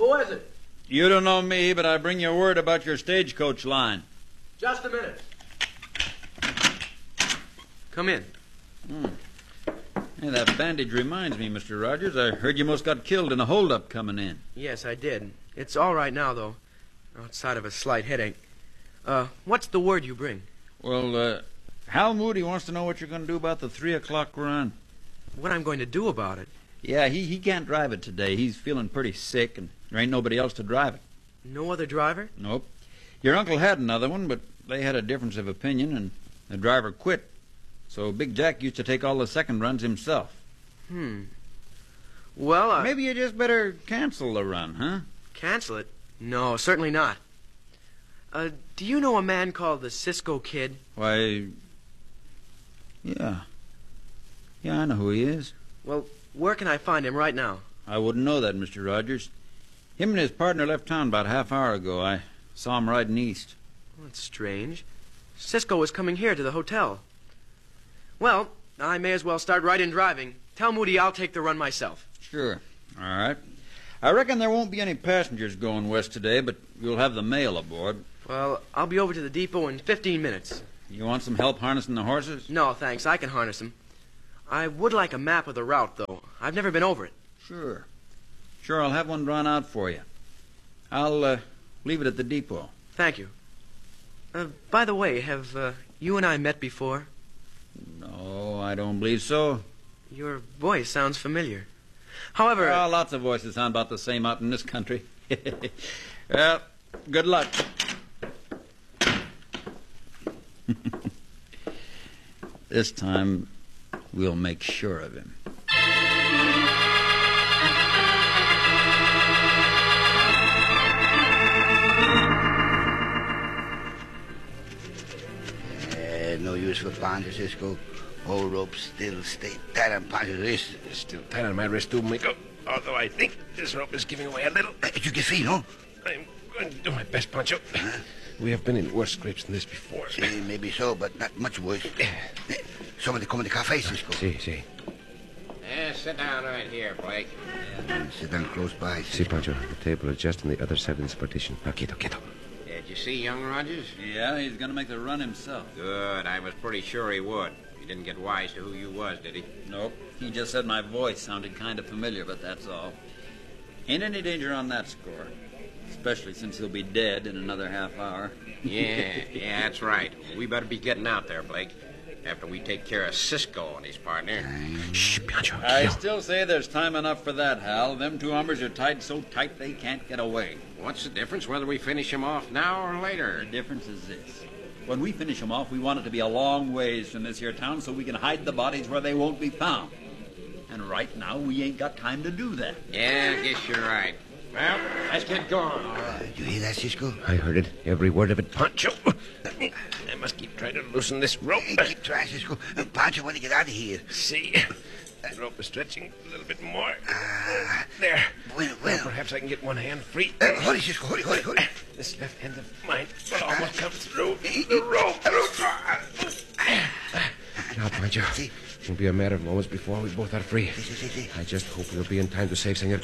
Who is it? You don't know me, but I bring you word about your stagecoach line. Just a minute. Come in. Hey, that bandage reminds me, Mr. Rogers. I heard you most got killed in a holdup coming in. Yes, I did. It's all right now, though. Outside of a slight headache. What's the word you bring? Well, Hal Moody wants to know what you're going to do about the 3 o'clock run. What I'm going to do about it? Yeah, he can't drive it today. He's feeling pretty sick, and there ain't nobody else to drive it. No other driver? Nope. Your uncle had another one, but they had a difference of opinion, and the driver quit. So Big Jack used to take all the second runs himself. Well, Maybe you just better cancel the run, huh? Cancel it? No, certainly not. Do you know a man called the Cisco Kid? Why, yeah. Yeah, I know who he is. Well, where can I find him right now? I wouldn't know that, Mr. Rogers. Him and his partner left town about a half hour ago. I saw him riding east. That's strange. Cisco was coming here to the hotel. Well, I may as well start right in driving. Tell Moody I'll take the run myself. Sure. All right. I reckon there won't be any passengers going west today, but you'll have the mail aboard. Well, I'll be over to the depot in 15 minutes. You want some help harnessing the horses? No, thanks. I can harness them. I would like a map of the route, though. I've never been over it. Sure. Sure, I'll have one drawn out for you. I'll leave it at the depot. Thank you. By the way, have you and I met before? No, I don't believe so. Your voice sounds familiar. However... Well, lots of voices sound about the same out in this country. Well, good luck. This time, we'll make sure of him. No use for Pancho, Cisco. Old rope still stay tight on Pancho's wrist. It's still tight on my wrist, too, Mingo. Although I think this rope is giving away a little. You can feel, no? I'm going to do my best, Pancho. We have been in worse scrapes than this before. See, maybe so, but not much worse. Somebody come in the cafe, Cisco. See. Sit down right here, Blake. Sit down close by. See, Pancho, the table is just on the other side of this partition. Now, quieto. Did you see young Rogers? Yeah, he's going to make the run himself. Good. I was pretty sure he would. He didn't get wise to who you was, did he? Nope. He just said my voice sounded kind of familiar, but that's all. Ain't any danger on that score. Especially since he'll be dead in another half hour. Yeah, that's right. We better be getting out there, Blake. After we take care of Cisco and his partner. Shh, Pancho. I still say there's time enough for that, Hal. Them two hombres are tied so tight they can't get away. What's the difference whether we finish him off now or The later? difference is this. When we finish them off, we want it to be a long ways from this here town so we can hide the bodies where they won't be found. And right now, we ain't got time to do that. Yeah, I guess you're right. Well, let's get going. You hear that, Cisco? I heard it. Every word of it, Pancho. I must keep trying to loosen this rope. Keep trying, Cisco. Pancho want to get out of here. See? That rope is stretching a little bit more. There. Well. Perhaps I can get one hand free. Hold it, Cisco. Hold it. This left hand of mine will almost come through the rope. Now, Pancho, See? it'll be a matter of moments before we both are free. See. I just hope we'll be in time to save Senor